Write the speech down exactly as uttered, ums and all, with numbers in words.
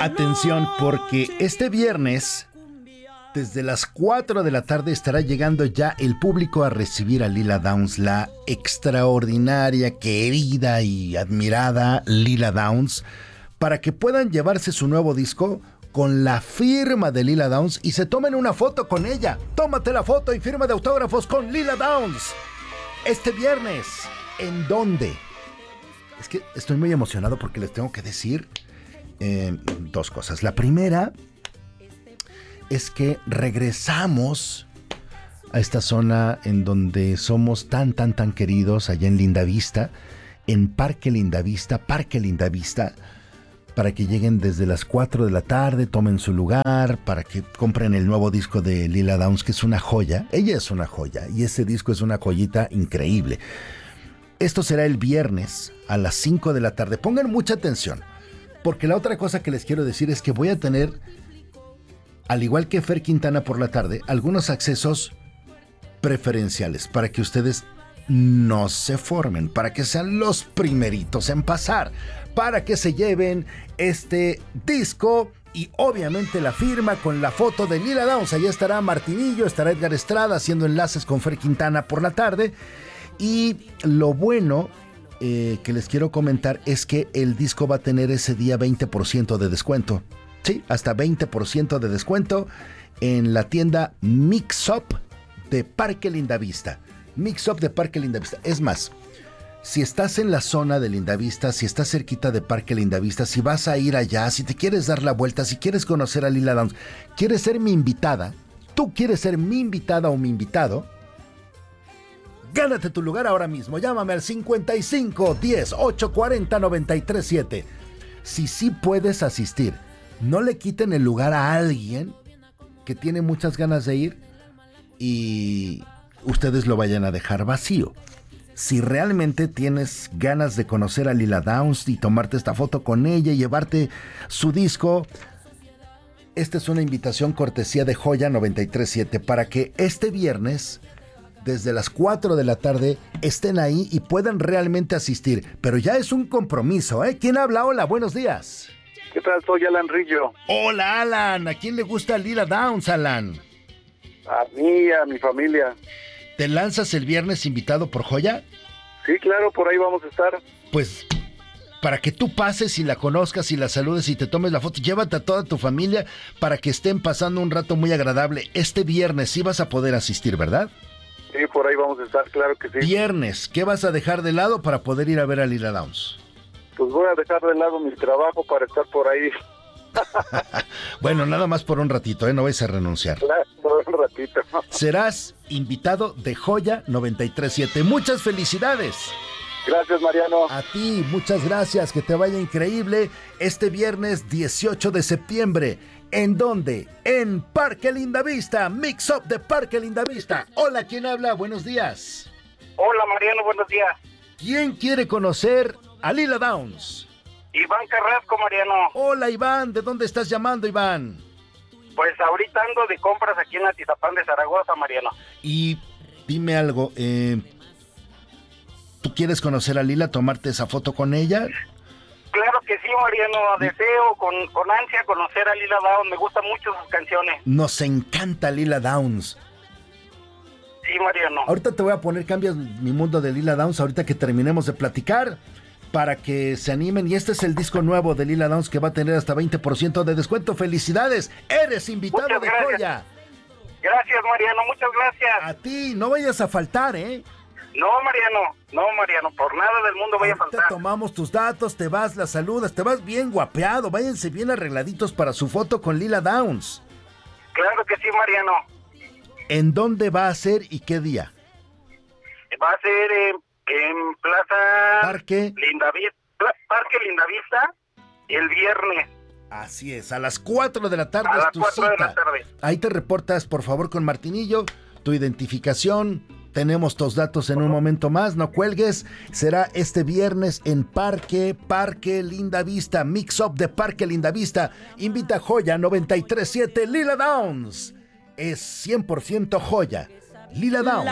Atención, porque este viernes, desde las cuatro de la tarde, estará llegando ya el público a recibir a Lila Downs, la extraordinaria, querida y admirada Lila Downs, para que puedan llevarse su nuevo disco con la firma de Lila Downs y se tomen una foto con ella. Tómate la foto y firma de autógrafos con Lila Downs. Este viernes, ¿en dónde? Es que estoy muy emocionado porque les tengo que decir eh, dos cosas. La primera es que regresamos a esta zona en donde somos tan, tan, tan queridos, allá en Lindavista, en Parque Lindavista, Parque Lindavista, para que lleguen desde las cuatro de la tarde, tomen su lugar, para que compren el nuevo disco de Lila Downs, que es una joya. Ella es una joya y ese disco es una joyita increíble. Esto será el viernes a las cinco de la tarde. Pongan mucha atención, porque la otra cosa que les quiero decir es que voy a tener, al igual que Fer Quintana por la tarde, algunos accesos preferenciales para que ustedes no se formen, para que sean los primeritos en pasar, para que se lleven este disco y obviamente la firma con la foto de Lila Downs. Allá estará Martinillo, estará Edgar Estrada haciendo enlaces con Fer Quintana por la tarde. Y lo bueno eh, que les quiero comentar es que el disco va a tener ese día veinte por ciento de descuento. Sí, hasta veinte por ciento de descuento en la tienda Mix Up de Parque Lindavista. Mix Up de Parque Lindavista. Es más, si estás en la zona de Lindavista, si estás cerquita de Parque Lindavista, si vas a ir allá, si te quieres dar la vuelta, si quieres conocer a Lila Downs, quieres ser mi invitada, tú quieres ser mi invitada o mi invitado, gánate tu lugar ahora mismo. Llámame al cincuenta y cinco, diez, ochocientos cuarenta, noventa y tres siete. Si sí puedes asistir, no le quiten el lugar a alguien que tiene muchas ganas de ir y ustedes lo vayan a dejar vacío. Si realmente tienes ganas de conocer a Lila Downs y tomarte esta foto con ella y llevarte su disco, esta es una invitación cortesía de Joya noventa y tres siete para que este viernes, desde las cuatro de la tarde, estén ahí y puedan realmente asistir. Pero ya es un compromiso, ¿eh? ¿Quién habla? Hola, buenos días. ¿Qué tal? Soy Alan Rillo. Hola, Alan. ¿A quién le gusta Lila Downs, Alan? A mí, a mi familia. ¿Te lanzas el viernes invitado por Joya? Sí, claro, por ahí vamos a estar. Pues, para que tú pases y la conozcas y la saludes y te tomes la foto, llévate a toda tu familia para que estén pasando un rato muy agradable. Este viernes sí vas a poder asistir, ¿verdad? Sí, por ahí vamos a estar, claro que sí. Viernes, ¿qué vas a dejar de lado para poder ir a ver a Lila Downs? Pues voy a dejar de lado mi trabajo para estar por ahí. Bueno, nada más por un ratito, ¿eh? No vais a renunciar. Claro, por un ratito. Serás invitado de Joya noventa y tres siete. Muchas felicidades. Gracias, Mariano. A ti, muchas gracias, que te vaya increíble este viernes dieciocho de septiembre. ¿En dónde? En Parque Lindavista, Mix Up de Parque Lindavista. Hola, ¿quién habla? Buenos días. Hola, Mariano, buenos días. ¿Quién quiere conocer a Lila Downs? Iván Carrasco, Mariano. Hola, Iván, ¿de dónde estás llamando, Iván? Pues ahorita ando de compras aquí en Atizapán de Zaragoza, Mariano. Y dime algo, eh, ¿tú quieres conocer a Lila, tomarte esa foto con ella? Claro que sí, Mariano, deseo con, con ansia conocer a Lila Downs, me gustan mucho sus canciones. Nos encanta Lila Downs. Sí, Mariano. Ahorita te voy a poner Cambias mi mundo de Lila Downs, ahorita que terminemos de platicar, para que se animen. Y este es el disco nuevo de Lila Downs que va a tener hasta veinte por ciento de descuento. ¡Felicidades! ¡Eres invitado muchas de gracias. Joya! Gracias, Mariano, muchas gracias. A ti, no vayas a faltar, ¿eh? No, Mariano, no, Mariano, por nada del mundo voy a Ahorita faltar. tomamos tus datos, te vas, la saludas, te vas bien guapeado. Váyanse bien arregladitos para su foto con Lila Downs. Claro que sí, Mariano. ¿En dónde va a ser y qué día? Va a ser eh, en Plaza Parque Lindavista, Parque Lindavista, el viernes. Así es, a las cuatro de la tarde A es las tu cuatro de cita. la tarde. Ahí te reportas, por favor, con Martinillo, tu identificación. Tenemos tus datos en un momento más, no cuelgues. Será este viernes en Parque, Parque Lindavista, Mix Up de Parque Lindavista. Invita a Joya noventa y tres siete, Lila Downs. Es cien por ciento Joya. Lila Downs.